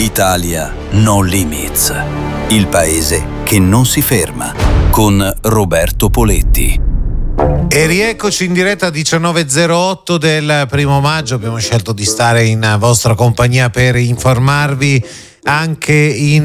Italia No Limits, il paese che non si ferma, con Roberto Poletti. E rieccoci in diretta 19.08 del 1 maggio. Abbiamo scelto di stare in vostra compagnia per informarvi anche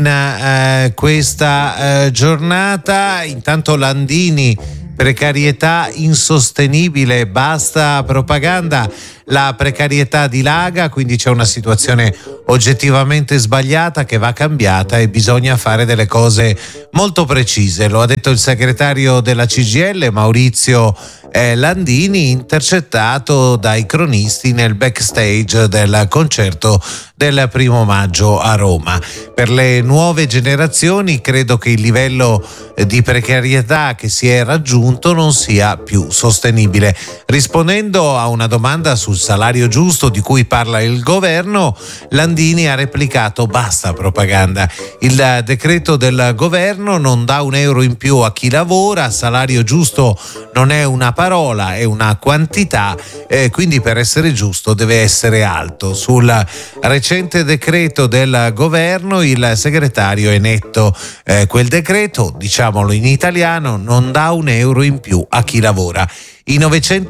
in questa giornata. Intanto Landini, precarietà insostenibile, basta propaganda. La precarietà dilaga, quindi c'è una situazione oggettivamente sbagliata che va cambiata e bisogna fare delle cose molto precise. Lo ha detto il segretario della CGIL, Maurizio Landini, intercettato dai cronisti nel backstage del concerto del 1 maggio a Roma. Per le nuove generazioni credo che il livello di precarietà che si è raggiunto non sia più sostenibile. Rispondendo a una domanda sul salario giusto di cui parla il governo, Landini ha replicato: basta propaganda, il decreto del governo non dà un euro in più a chi lavora, salario giusto non è una parola, è una quantità, quindi per essere giusto deve essere alto. Sul recente decreto del governo il segretario è netto: quel decreto, diciamolo in italiano, non dà un euro in più a chi lavora. I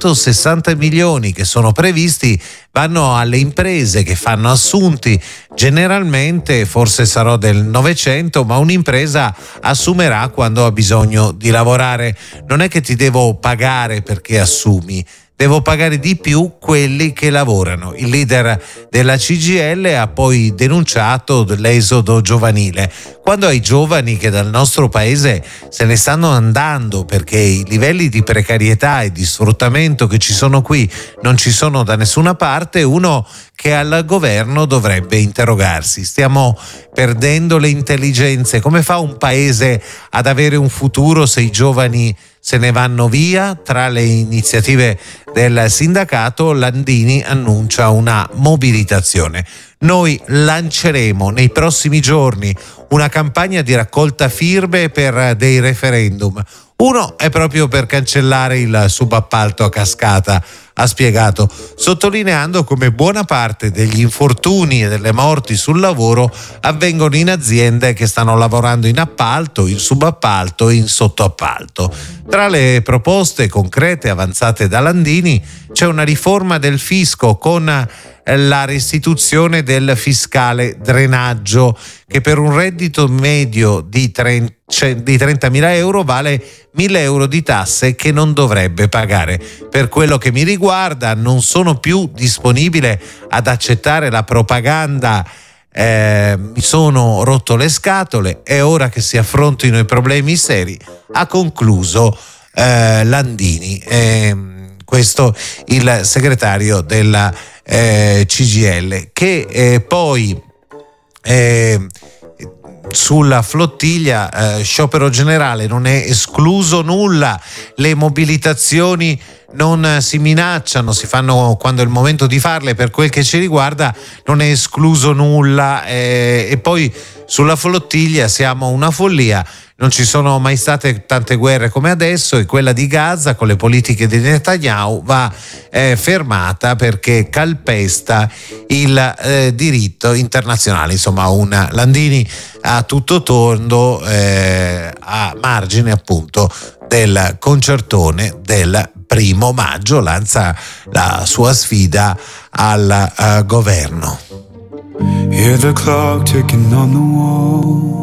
960 milioni che sono previsti vanno alle imprese che fanno assunti. Generalmente, forse sarò del 900, ma un'impresa assumerà quando ha bisogno di lavorare. Non è che ti devo pagare perché assumi, devo pagare di più quelli che lavorano. Il leader della CGIL ha poi denunciato l'esodo giovanile. Quando ai giovani che dal nostro paese se ne stanno andando perché i livelli di precarietà e di sfruttamento che ci sono qui non ci sono da nessuna parte, uno che al governo dovrebbe interrogarsi: stiamo perdendo le intelligenze? Come fa un paese ad avere un futuro se i giovani se ne vanno via? Tra le iniziative del sindacato, Landini annuncia una mobilitazione. Noi lanceremo nei prossimi giorni una campagna di raccolta firme per dei referendum. Uno è proprio per cancellare il subappalto a cascata, ha spiegato, sottolineando come buona parte degli infortuni e delle morti sul lavoro avvengono in aziende che stanno lavorando in appalto, in subappalto e in sottoappalto. Tra le proposte concrete avanzate da Landini c'è una riforma del fisco con la restituzione del fiscale drenaggio, che per un reddito medio di 30.000 euro vale 1.000 euro di tasse che non dovrebbe pagare. Per quello che mi riguarda, non sono più disponibile ad accettare la propaganda. Mi sono rotto le scatole, è ora che si affrontino i problemi seri, ha concluso Landini. Questo il segretario della CGIL, che poi sulla flottiglia sciopero generale non è escluso nulla, le mobilitazioni non si minacciano, si fanno quando è il momento di farle. Per quel che ci riguarda non è escluso nulla, e poi sulla flottiglia siamo una follia. Non ci sono mai state tante guerre come adesso, e quella di Gaza con le politiche di Netanyahu va fermata perché calpesta il diritto internazionale. Insomma, un Landini a tutto tondo, a margine appunto del concertone del 1 maggio, lanza la sua sfida al governo. Hear the clock ticking on the wall.